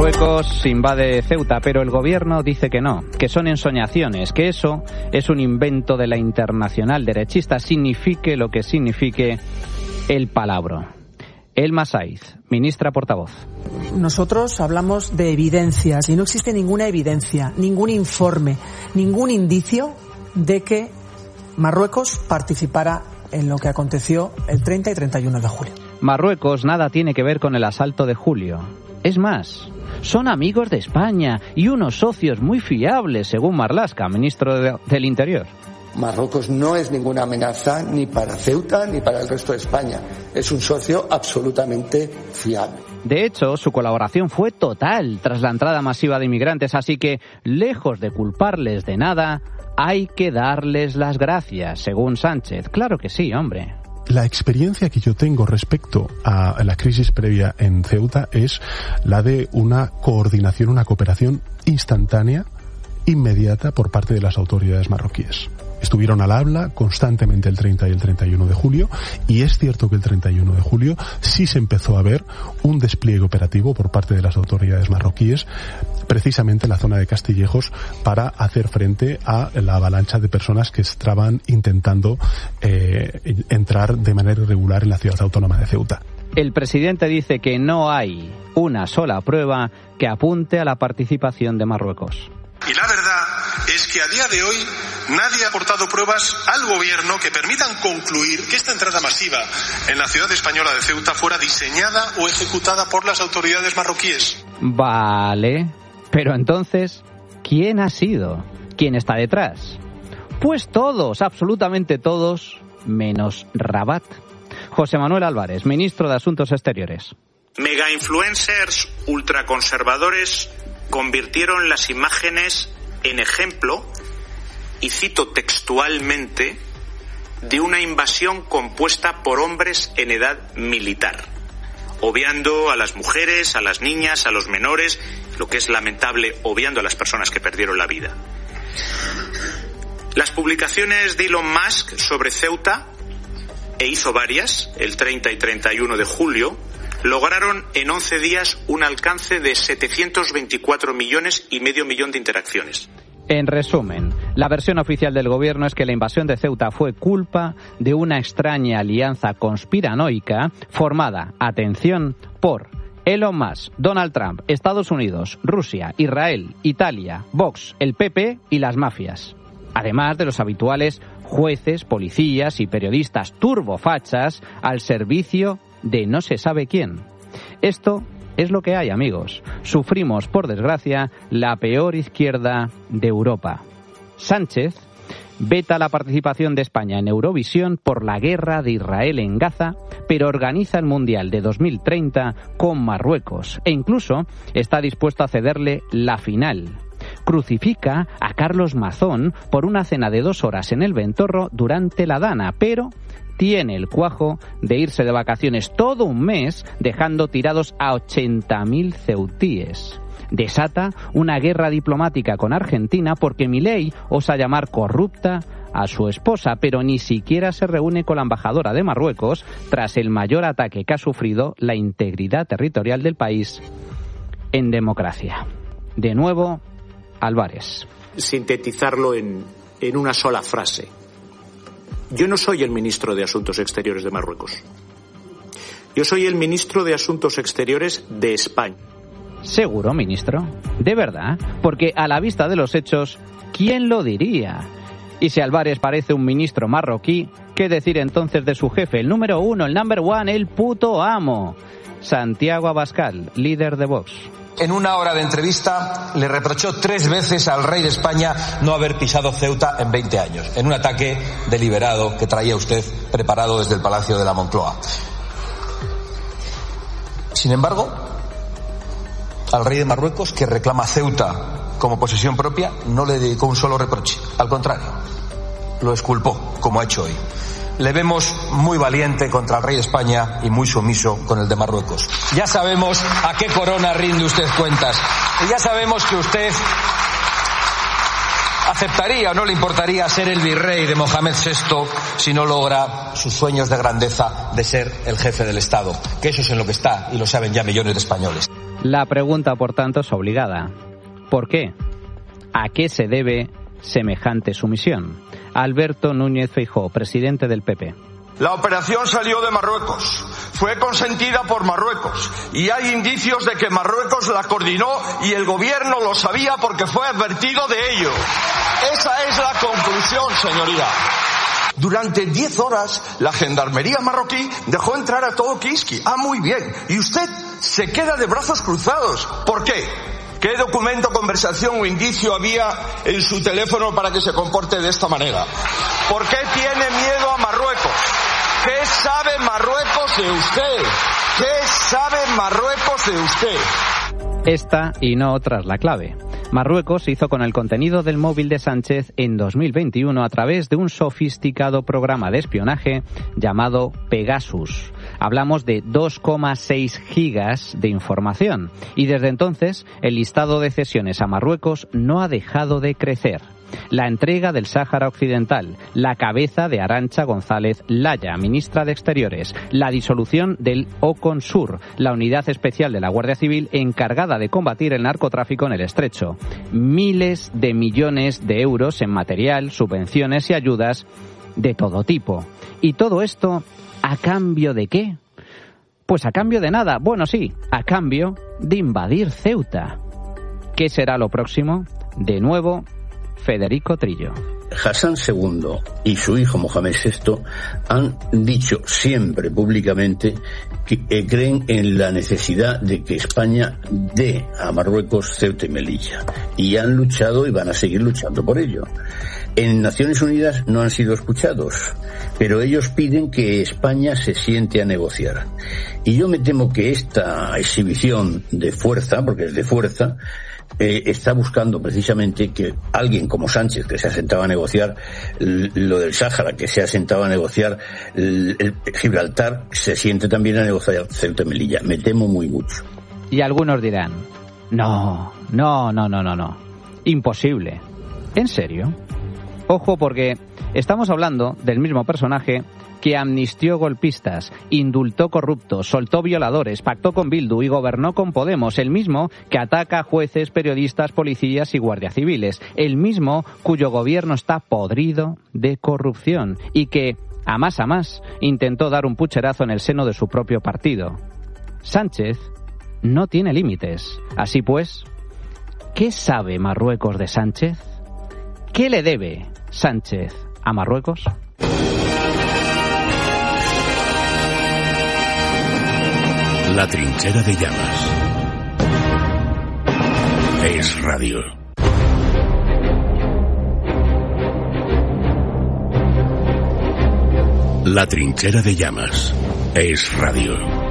Marruecos invade Ceuta, pero el gobierno dice que no, que son ensoñaciones, que eso es un invento de la internacional derechista, signifique lo que signifique el palabro. Elma Saiz, ministra portavoz. Nosotros hablamos de evidencias y no existe ninguna evidencia, ningún informe, ningún indicio de que Marruecos participara en lo que aconteció el 30 y 31 de julio. Marruecos nada tiene que ver con el asalto de julio. Es más, son amigos de España y unos socios muy fiables, según Marlaska, ministro del Interior. Marruecos no es ninguna amenaza ni para Ceuta ni para el resto de España. Es un socio absolutamente fiable. De hecho, su colaboración fue total tras la entrada masiva de inmigrantes, así que, lejos de culparles de nada, hay que darles las gracias, según Sánchez. Claro que sí, hombre. La experiencia que yo tengo respecto a la crisis previa en Ceuta es la de una coordinación, una cooperación instantánea, inmediata por parte de las autoridades marroquíes. Estuvieron al habla constantemente el 30 y el 31 de julio y es cierto que el 31 de julio sí se empezó a ver un despliegue operativo por parte de las autoridades marroquíes, precisamente en la zona de Castillejos, para hacer frente a la avalancha de personas que estaban intentando entrar de manera irregular en la ciudad autónoma de Ceuta. El presidente dice que no hay una sola prueba que apunte a la participación de Marruecos. Y la verdad es que a día de hoy nadie ha aportado pruebas al gobierno que permitan concluir que esta entrada masiva en la ciudad española de Ceuta fuera diseñada o ejecutada por las autoridades marroquíes. Vale, pero entonces, ¿quién ha sido? ¿Quién está detrás? Pues todos, absolutamente todos, menos Rabat. José Manuel Álvarez, ministro de Asuntos Exteriores. Mega influencers ultraconservadores convirtieron las imágenes en ejemplo, y cito textualmente, de una invasión compuesta por hombres en edad militar, obviando a las mujeres, a las niñas, a los menores, lo que es lamentable, obviando a las personas que perdieron la vida. Las publicaciones de Elon Musk sobre Ceuta, e hizo varias, el 30 y 31 de julio, lograron en 11 días un alcance de 724 millones y medio millón de interacciones. En resumen, la versión oficial del gobierno es que la invasión de Ceuta fue culpa de una extraña alianza conspiranoica formada, atención, por Elon Musk, Donald Trump, Estados Unidos, Rusia, Israel, Italia, Vox, el PP y las mafias. Además de los habituales jueces, policías y periodistas turbofachas al servicio de no se sabe quién. Esto es lo que hay, amigos. Sufrimos, por desgracia, la peor izquierda de Europa. Sánchez veta la participación de España en Eurovisión por la guerra de Israel en Gaza, pero organiza el Mundial de 2030 con Marruecos e incluso está dispuesto a cederle la final. Crucifica a Carlos Mazón por una cena de 2 horas en el Ventorro durante la Dana, pero tiene el cuajo de irse de vacaciones todo un mes dejando tirados a 80.000 ceutíes. Desata una guerra diplomática con Argentina porque Milei osa llamar corrupta a su esposa, pero ni siquiera se reúne con la embajadora de Marruecos tras el mayor ataque que ha sufrido la integridad territorial del país en democracia. De nuevo, Álvarez. Sintetizarlo en una sola frase. Yo no soy el ministro de Asuntos Exteriores de Marruecos. Yo soy el ministro de Asuntos Exteriores de España. ¿Seguro, ministro? ¿De verdad? Porque a la vista de los hechos, ¿quién lo diría? Y si Álvarez parece un ministro marroquí, ¿qué decir entonces de su jefe, el número 1, el number 1, el puto amo? Santiago Abascal, líder de Vox. En una hora de entrevista le reprochó 3 veces al rey de España no haber pisado Ceuta en 20 años, en un ataque deliberado que traía usted preparado desde el Palacio de la Moncloa. Sin embargo, al rey de Marruecos, que reclama Ceuta como posesión propia, no le dedicó un solo reproche. Al contrario, lo exculpó, como ha hecho hoy. Le vemos muy valiente contra el rey de España y muy sumiso con el de Marruecos. Ya sabemos a qué corona rinde usted cuentas. Y ya sabemos que usted aceptaría o no le importaría ser el virrey de Mohamed VI si no logra sus sueños de grandeza de ser el jefe del Estado. Que eso es en lo que está y lo saben ya millones de españoles. La pregunta, por tanto, es obligada. ¿Por qué? ¿A qué se debe semejante sumisión? Alberto Núñez Feijóo, presidente del PP. La operación salió de Marruecos, fue consentida por Marruecos y hay indicios de que Marruecos la coordinó y el gobierno lo sabía porque fue advertido de ello. Esa es la conclusión, señoría. Durante 10 horas la gendarmería marroquí dejó entrar a todo Kiski. Muy bien. Y usted se queda de brazos cruzados. ¿Por qué? ¿Qué documento, conversación o indicio había en su teléfono para que se comporte de esta manera? ¿Por qué tiene miedo a Marruecos? ¿Qué sabe Marruecos de usted? ¿Qué sabe Marruecos de usted? Esta y no otra es la clave. Marruecos hizo con el contenido del móvil de Sánchez en 2021 a través de un sofisticado programa de espionaje llamado Pegasus. Hablamos de 2,6 gigas de información y desde entonces el listado de cesiones a Marruecos no ha dejado de crecer. La entrega del Sáhara Occidental, la cabeza de Arantxa González Laya, ministra de Exteriores, la disolución del OCONSUR, la unidad especial de la Guardia Civil encargada de combatir el narcotráfico en el Estrecho, miles de millones de euros en material, subvenciones y ayudas de todo tipo. Y todo esto, ¿a cambio de qué? Pues a cambio de nada. Bueno, sí, a cambio de invadir Ceuta. ¿Qué será lo próximo? De nuevo, Federico Trillo. Hassan II y su hijo Mohamed VI han dicho siempre públicamente que creen en la necesidad de que España dé a Marruecos Ceuta y Melilla. Y han luchado y van a seguir luchando por ello. En Naciones Unidas no han sido escuchados, pero ellos piden que España se siente a negociar. Y yo me temo que esta exhibición de fuerza, porque es de fuerza, está buscando precisamente que alguien como Sánchez, que se ha sentado a negociar lo del Sáhara, que se ha sentado a negociar el Gibraltar, se siente también a negociar Ceuta y Melilla. Me temo muy mucho. Y algunos dirán, no. Imposible. ¿En serio? Ojo, porque estamos hablando del mismo personaje que amnistió golpistas, indultó corruptos, soltó violadores, pactó con Bildu y gobernó con Podemos, el mismo que ataca a jueces, periodistas, policías y guardias civiles, el mismo cuyo gobierno está podrido de corrupción y que, a más, intentó dar un pucherazo en el seno de su propio partido. Sánchez no tiene límites. Así pues, ¿qué sabe Marruecos de Sánchez? ¿Qué le debe Sánchez a Marruecos? La trinchera de llamas. Es radio. La trinchera de llamas. Es radio.